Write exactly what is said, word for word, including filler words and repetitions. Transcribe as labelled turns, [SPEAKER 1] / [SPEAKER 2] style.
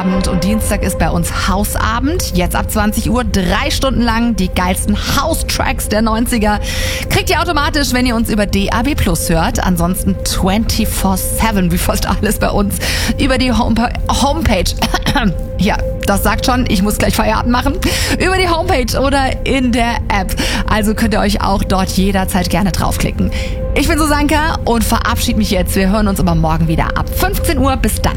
[SPEAKER 1] Montagabend und Dienstag ist bei uns Hausabend. Jetzt ab zwanzig Uhr, drei Stunden lang die geilsten House-Tracks der neunziger. Kriegt ihr automatisch, wenn ihr uns über D A B Plus hört. Ansonsten vierundzwanzig sieben, wie fast alles bei uns, über die Homep- Homepage. Ja, das sagt schon, ich muss gleich Feierabend machen. Über die Homepage oder in der App. Also könnt ihr euch auch dort jederzeit gerne draufklicken. Ich bin Susanka und verabschiede mich jetzt. Wir hören uns aber morgen wieder ab fünfzehn Uhr. Bis dann.